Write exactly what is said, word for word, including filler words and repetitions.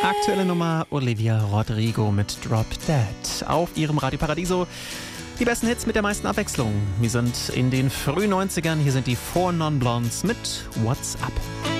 Aktuelle Nummer Olivia Rodrigo mit Drop Dead auf ihrem Radio Paradiso. Die besten Hits mit der meisten Abwechslung. Wir sind in den frühen neunzigern. Hier sind die Four Non Blondes mit What's Up.